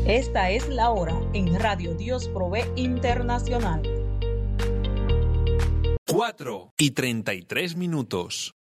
Esta es la hora en Radio Dios Provee Internacional. 4:33.